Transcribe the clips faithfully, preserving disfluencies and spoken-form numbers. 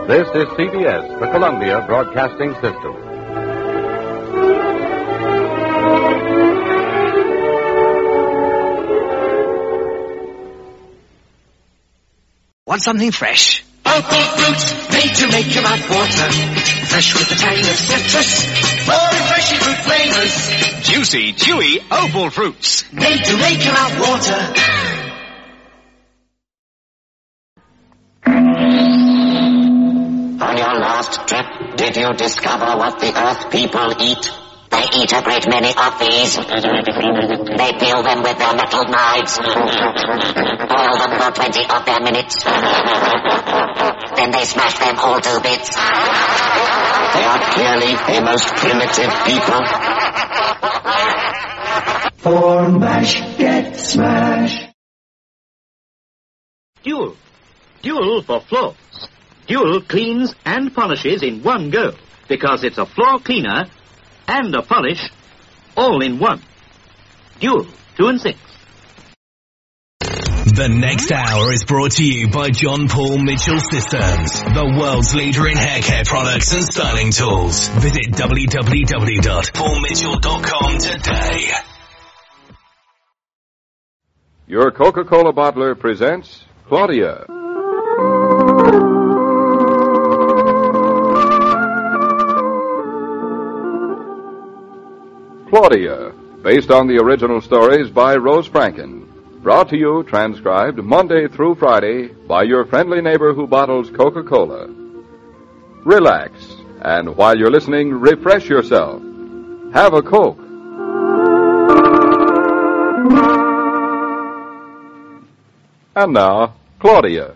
This is C B S, the Columbia Broadcasting System. Want something fresh? Opal fruit, made to make your mouth water. Fresh with the tang of citrus, more refreshing fruit flavors. Juicy, chewy Opal fruits. Made to make your mouth water. On your last trip, did you discover what the Earth people eat? They eat a great many of these. They peel them with their metal knives. Boil them for twenty of their minutes. Then they smash them all to bits. They are clearly a most primitive people. For mash, get smash. Dual. Dual for floors. Dual cleans and polishes in one go, because it's a floor cleaner and a polish all in one. Dual, two and six. The next hour is brought to you by John Paul Mitchell Systems, the world's leader in hair care products and styling tools. Visit w w w dot paul mitchell dot com today. Your Coca-Cola bottler presents Claudia. Claudia, based on the original stories by Rose Franken. Brought to you, transcribed, Monday through Friday by your friendly neighbor who bottles Coca-Cola. Relax, and while you're listening, refresh yourself. Have a Coke. And now, Claudia.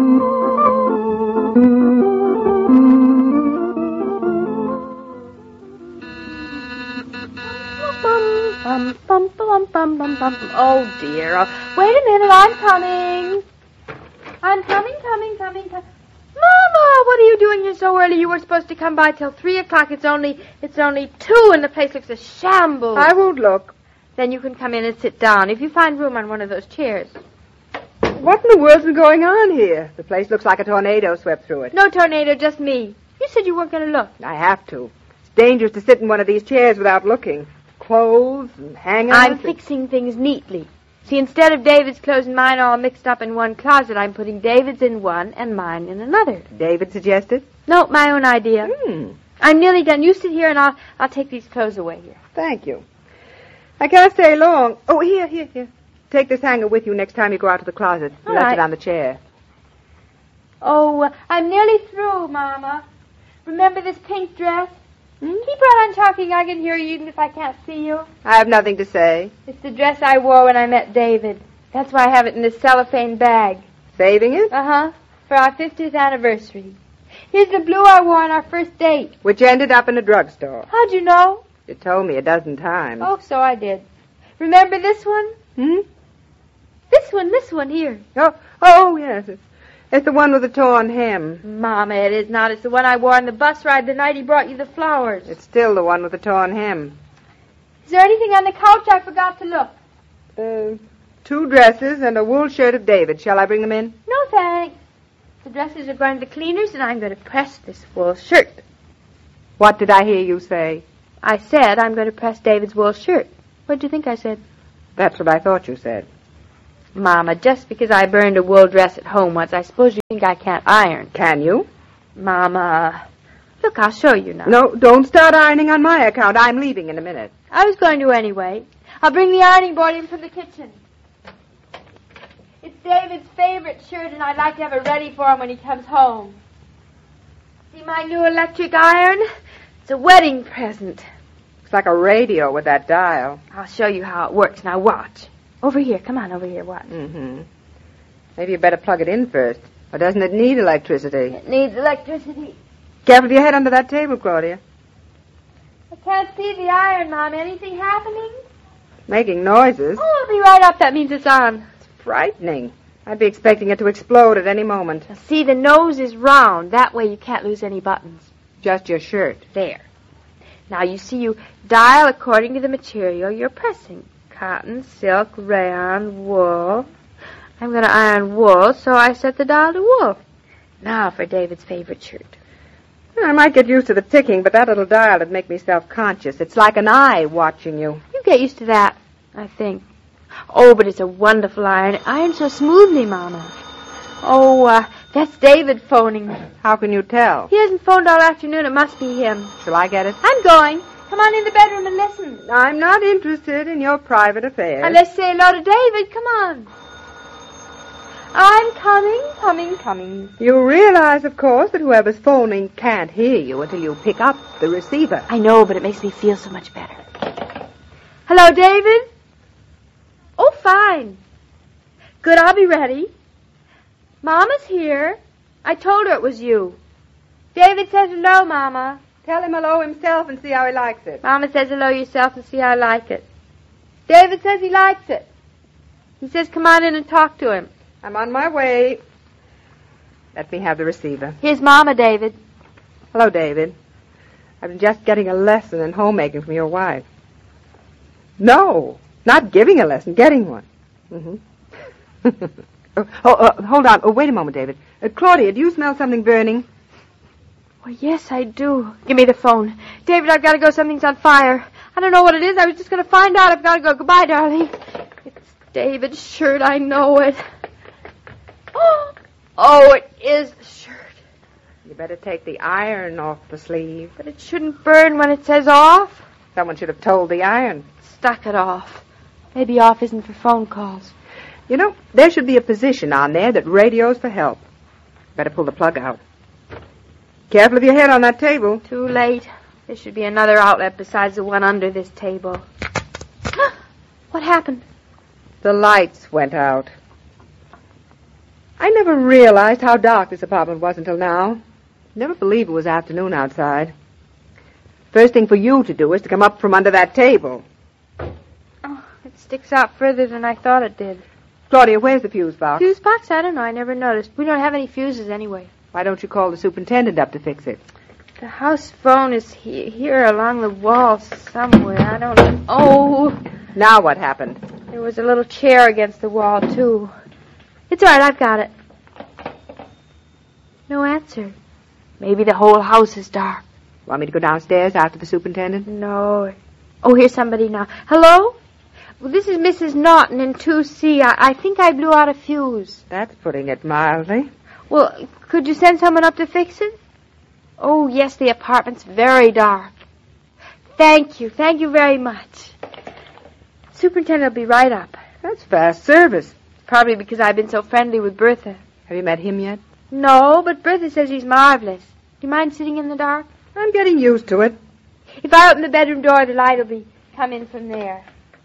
Bum, bum, bum, bum, bum, bum. Oh, dear. Oh, wait a minute. I'm coming. I'm coming, coming, coming, coming. Mama, what are you doing here so early? You were supposed to come by till three o'clock. It's only, it's only two, and the place looks a shambles. I won't look. Then you can come in and sit down if you find room on one of those chairs. What in the world's been going on here? The place looks like a tornado swept through it. No tornado, just me. You said you weren't going to look. I have to. It's dangerous to sit in one of these chairs without looking. Clothes and hangers. I'm and... fixing things neatly. See, instead of David's clothes and mine all mixed up in one closet, I'm putting David's in one and mine in another. David suggested? No, my own idea. Hmm. I'm nearly done. You sit here and I'll I'll take these clothes away here. Thank you. I can't stay long. Oh, here, here, here. Take this hanger with you next time you go out to the closet. All Left right. it on the chair. Oh, uh, I'm nearly through, Mama. Remember this pink dress? Hmm? Keep right on talking. I can hear you even if I can't see you. I have nothing to say. It's the dress I wore when I met David. That's why I have it in this cellophane bag. Saving it? Uh-huh. For our fiftieth anniversary. Here's the blue I wore on our first date. Which ended up in a drugstore. How'd you know? You told me a dozen times. Oh, so I did. Remember this one? Hmm? This one, this one here. Oh, oh yes. It's, it's the one with the torn hem. Mama, it is not. It's the one I wore on the bus ride the night he brought you the flowers. It's still the one with the torn hem. Is there anything on the couch I forgot to look? Uh, two dresses and a wool shirt of David. Shall I bring them in? No, thanks. The dresses are going to the cleaners, and I'm going to press this wool shirt. What did I hear you say? I said I'm going to press David's wool shirt. What do you think I said? That's what I thought you said. Mama, just because I burned a wool dress at home once, I suppose you think I can't iron. Can you? Mama, look, I'll show you now. No, don't start ironing on my account. I'm leaving in a minute. I was going to anyway. I'll bring the ironing board in from the kitchen. It's David's favorite shirt, and I'd like to have it ready for him when he comes home. See my new electric iron? It's a wedding present. Looks like a radio with that dial. I'll show you how it works. Now watch. Over here. Come on, over here. Watch. Mm-hmm. Maybe you better plug it in first. Or doesn't it need electricity? It needs electricity. Careful of your head under that table, Claudia. I can't see the iron, Mom. Anything happening? Making noises. Oh, it'll be right up. That means it's on. It's frightening. I'd be expecting it to explode at any moment. Now, see, the nose is round. That way you can't lose any buttons. Just your shirt. There. Now, you see, you dial according to the material you're pressing. Cotton, silk, rayon, wool. I'm going to iron wool, so I set the dial to wool. Now for David's favorite shirt. I might get used to the ticking, but that little dial would make me self-conscious. It's like an eye watching you. You get used to that, I think. Oh, but it's a wonderful iron. It irons so smoothly, Mama. Oh, uh, that's David phoning. How can you tell? He hasn't phoned all afternoon. It must be him. Shall I get it? I'm going. Come on in the bedroom and listen. I'm not interested in your private affairs. And let's say hello to David. Come on. I'm coming, coming, coming. You realize, of course, that whoever's phoning can't hear you until you pick up the receiver. I know, but it makes me feel so much better. Hello, David? Oh, fine. Good, I'll be ready. Mama's here. I told her it was you. David says hello, Mama. Tell him hello himself and see how he likes it. Mama says hello yourself and see how I like it. David says he likes it. He says come on in and talk to him. I'm on my way. Let me have the receiver. Here's Mama, David. Hello, David. I've been just getting a lesson in homemaking from your wife. No, not giving a lesson, getting one. Mm-hmm. oh, oh uh, hold on. Oh, wait a moment, David. Uh, Claudia, do you smell something burning? Oh, yes, I do. Give me the phone. David, I've got to go. Something's on fire. I don't know what it is. I was just going to find out. I've got to go. Goodbye, darling. It's David's shirt. I know it. Oh, oh, it is the shirt. You better take the iron off the sleeve. But it shouldn't burn when it says off. Someone should have told the iron. Stuck it off. Maybe off isn't for phone calls. You know, there should be a position on there that radios for help. Better pull the plug out. Careful of your head on that table. Too late. There should be another outlet besides the one under this table. What happened? The lights went out. I never realized how dark this apartment was until now. Never believed it was afternoon outside. First thing for you to do is to come up from under that table. Oh, it sticks out further than I thought it did. Claudia, where's the fuse box? Fuse box? I don't know. I never noticed. We don't have any fuses anyway. Why don't you call the superintendent up to fix it? The house phone is he- here along the wall somewhere. I don't know. Oh! Now what happened? There was a little chair against the wall, too. It's all right. I've got it. No answer. Maybe the whole house is dark. Want me to go downstairs after the superintendent? No. Oh, here's somebody now. Hello? Well, this is Missus Naughton in two C. I, I think I blew out a fuse. That's putting it mildly. Well, could you send someone up to fix it? Oh, yes, the apartment's very dark. Thank you. Thank you very much. Superintendent will be right up. That's fast service. Probably because I've been so friendly with Bertha. Have you met him yet? No, but Bertha says he's marvelous. Do you mind sitting in the dark? I'm getting used to it. If I open the bedroom door, the light will be come in from there.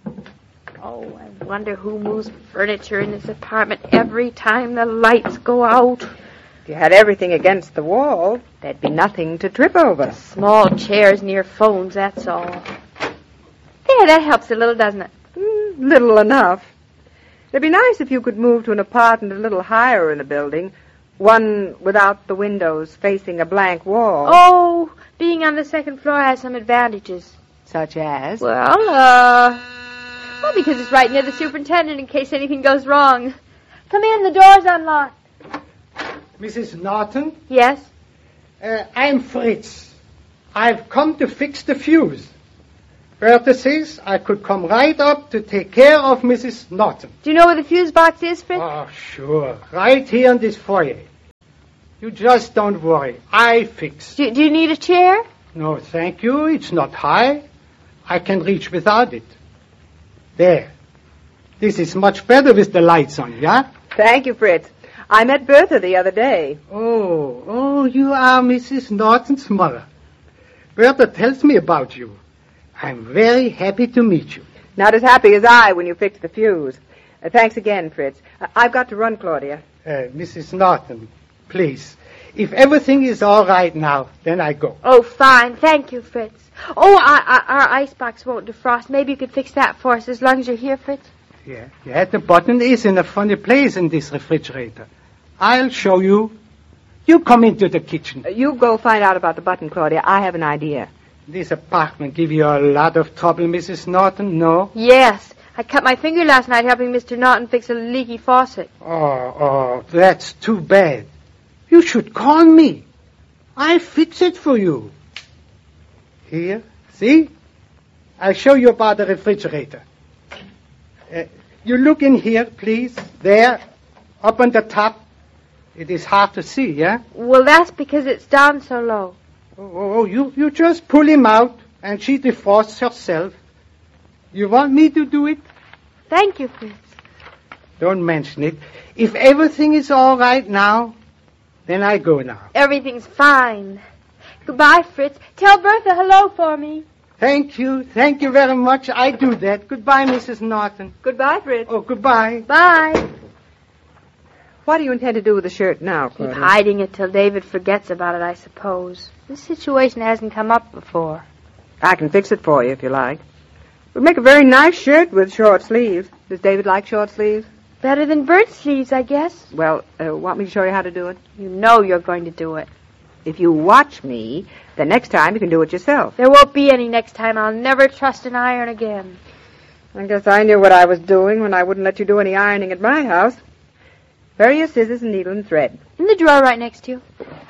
Oh, I wonder who moves furniture in this apartment every time the lights go out. If you had everything against the wall, there'd be nothing to trip over. Small chairs near phones, that's all. There, that helps a little, doesn't it? Mm, little enough. It'd be nice if you could move to an apartment a little higher in the building, one without the windows facing a blank wall. Oh, being on the second floor has some advantages. Such as? Well, uh... Well, because it's right near the superintendent in case anything goes wrong. Come in, the door's unlocked. Missus Norton? Yes? Uh, I'm Fritz. I've come to fix the fuse. Bertha says I could come right up to take care of Missus Norton. Do you know where the fuse box is, Fritz? Oh, sure. Right here in this foyer. You just don't worry. I fix. Do, do you need a chair? No, thank you. It's not high. I can reach without it. There. This is much better with the lights on, yeah? Thank you, Fritz. I met Bertha the other day. Oh, oh, you are Missus Norton's mother. Bertha tells me about you. I'm very happy to meet you. Not as happy as I when you fixed the fuse. Uh, thanks again, Fritz. Uh, I've got to run, Claudia. Uh, Missus Norton, please. If everything is all right now, then I go. Oh, fine. Thank you, Fritz. Oh, I, I, our icebox won't defrost. Maybe you could fix that for us as long as you're here, Fritz. Yeah, yeah, the button is in a funny place in this refrigerator. I'll show you. You come into the kitchen. Uh, you go find out about the button, Claudia. I have an idea. This apartment give you a lot of trouble, Missus Norton, no? Yes. I cut my finger last night helping Mister Norton fix a leaky faucet. Oh, oh, that's too bad. You should call me. I'll fix it for you. Here, see? I'll show you about the refrigerator. Uh, you look in here, please. There, up on the top. It is hard to see, yeah? Well, that's because it's down so low. Oh, oh, you, you just pull him out, and she defrosts herself. You want me to do it? Thank you, Fritz. Don't mention it. If everything is all right now, then I go now. Everything's fine. Goodbye, Fritz. Tell Bertha hello for me. Thank you. Thank you very much. I do that. Goodbye, Missus Norton. Goodbye, Fritz. Oh, goodbye. Bye. What do you intend to do with the shirt now, Keep Claudia? hiding it till David forgets about it, I suppose. This situation hasn't come up before. I can fix it for you if you like. It would make a very nice shirt with short sleeves. Does David like short sleeves? Better than bird sleeves, I guess. Well, uh, want me to show you how to do it? You know you're going to do it. If you watch me, the next time you can do it yourself. There won't be any next time. I'll never trust an iron again. I guess I knew what I was doing when I wouldn't let you do any ironing at my house. Where are your scissors and needle and thread? In the drawer right next to you.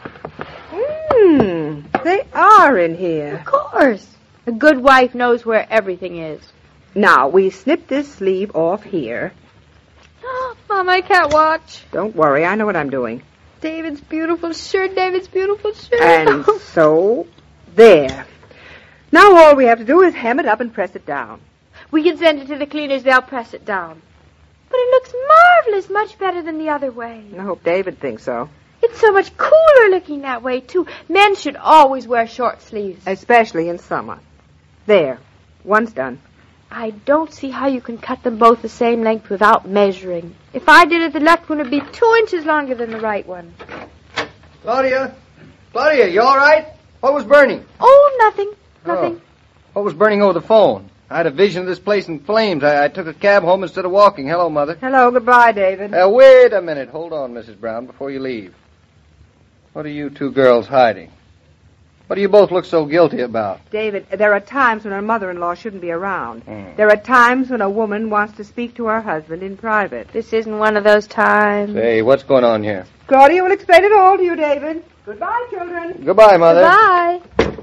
Hmm, they are in here. Of course. A good wife knows where everything is. Now, we snip this sleeve off here. Oh, Mom, I can't watch. Don't worry, I know what I'm doing. David's beautiful shirt, David's beautiful shirt. And so, there. Now all we have to do is hem it up and press it down. We can send it to the cleaners. They'll press it down. But it looks marvelous, much better than the other way. I hope David thinks so. It's so much cooler looking that way, too. Men should always wear short sleeves. Especially in summer. There. One's done. I don't see how you can cut them both the same length without measuring. If I did it, the left one would be two inches longer than the right one. Claudia? Claudia, you all right? What was burning? Oh, nothing. Nothing. Oh. What was burning over the phone? I had a vision of this place in flames. I, I took a cab home instead of walking. Hello, Mother. Hello, goodbye, David. Uh, wait a minute. Hold on, Missus Brown, before you leave. What are you two girls hiding? What do you both look so guilty about? David, there are times when a mother-in-law shouldn't be around. Mm. There are times when a woman wants to speak to her husband in private. This isn't one of those times. Say, what's going on here? Claudia will explain it all to you, David. Goodbye, children. Goodbye, Mother. Goodbye.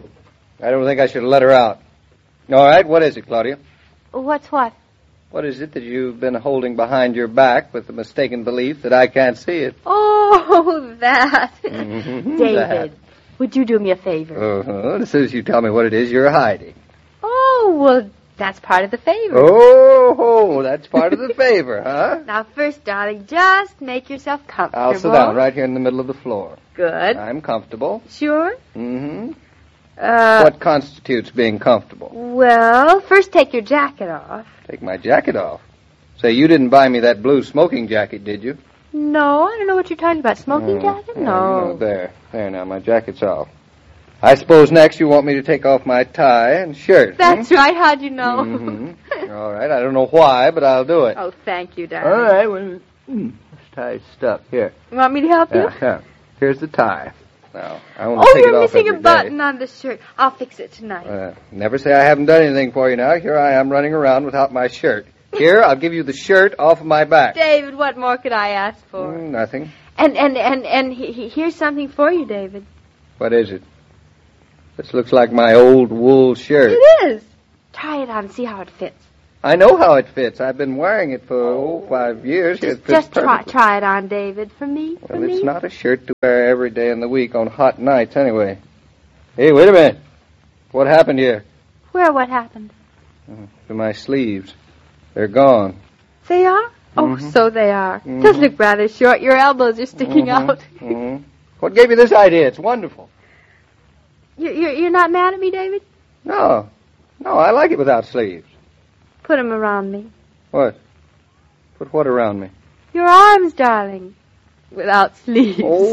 I don't think I should let her out. All right, what is it, Claudia? What's what? What is it that you've been holding behind your back with the mistaken belief that I can't see it? Oh, that. Mm-hmm. David, That. would you do me a favor? Uh-huh. As soon as you tell me what it is you're hiding. Oh, well, that's part of the favor. Oh, that's part of the favor, huh? Now, first, darling, just make yourself comfortable. I'll sit down right here in the middle of the floor. Good. I'm comfortable. Sure? Mm-hmm. Uh, What constitutes being comfortable? Well, first take your jacket off. Take my jacket off. Say, you didn't buy me that blue smoking jacket, did you? No, I don't know what you're talking about. Smoking Mm, jacket? yeah, No. you know, there. There now, my jacket's off. I suppose next you want me to take off my tie and shirt. That's right. How'd you know? Mm-hmm. All right. I don't know why, but I'll do it. Oh, thank you, darling. All right. Well, mm, this tie's stuck. Here. You want me to help you? Yeah, yeah. Here's the tie. Now, I want to Oh, take it you're off missing a every button day. on the shirt. I'll fix it tonight. Uh, never say I haven't done anything for you now. Here I am running around without my shirt. Here, I'll give you the shirt off of my back. David, what more could I ask for? Mm, nothing. And and and and he, he, here's something for you, David. What is it? This looks like my old wool shirt. It is. Try it on and see how it fits. I know how it fits. I've been wearing it for oh, five years. Just, it fits just try perfectly. try it on, David, for me. For Well, me. it's not a shirt to wear every day in the week on hot nights, anyway. Hey, wait a minute. What happened here? Where? What happened? Uh, to my sleeves. They're gone. They are? Oh, Mhm. so they are. Mhm. Does look rather short. Your elbows are sticking Mhm, out. mhm. What gave you this idea? It's wonderful. You're, you're you're not mad at me, David? No. No, I like it without sleeves. Put 'em around me. What? Put what around me? Your arms, darling. Without sleeves. Oh,